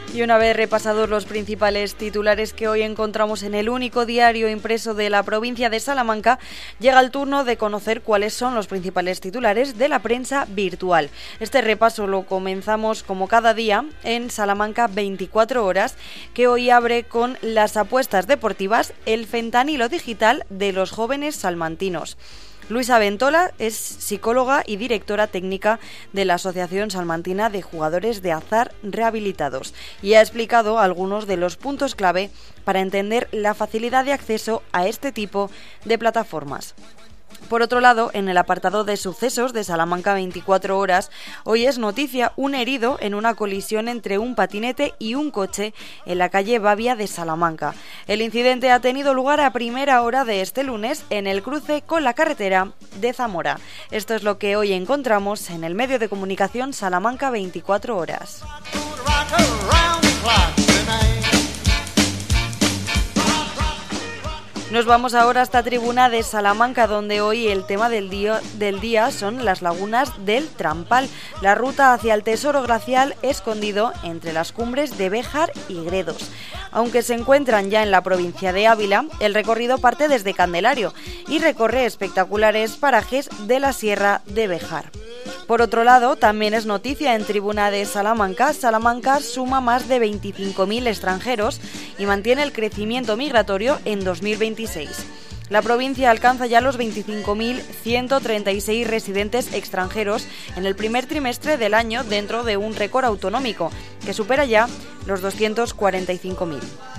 Y una vez repasados los principales titulares que hoy encontramos en el único diario impreso de la provincia de Salamanca, llega el turno de conocer cuáles son los principales titulares de la prensa virtual. Este repaso lo comenzamos como cada día en Salamanca 24 horas, que hoy abre con las apuestas deportivas, el fentanilo digital de los jóvenes salmantinos. Luisa Ventola es psicóloga y directora técnica de la Asociación Salmantina de Jugadores de Azar Rehabilitados y ha explicado algunos de los puntos clave para entender la facilidad de acceso a este tipo de plataformas. Por otro lado, en el apartado de sucesos de Salamanca 24 horas, hoy es noticia un herido en una colisión entre un patinete y un coche en la calle Bavia de Salamanca. El incidente ha tenido lugar a primera hora de este lunes en el cruce con la carretera de Zamora. Esto es lo que hoy encontramos en el medio de comunicación Salamanca 24 horas. Nos vamos ahora hasta Tribuna de Salamanca, donde hoy el tema del día son las lagunas del Trampal, la ruta hacia el tesoro glacial escondido entre las cumbres de Béjar y Gredos. Aunque se encuentran ya en la provincia de Ávila, el recorrido parte desde Candelario y recorre espectaculares parajes de la Sierra de Béjar. Por otro lado, también es noticia en Tribuna de Salamanca. Salamanca suma más de 25.000 extranjeros y mantiene el crecimiento migratorio en 2026. La provincia alcanza ya los 25.136 residentes extranjeros en el primer trimestre del año dentro de un récord autonómico que supera ya los 245.000.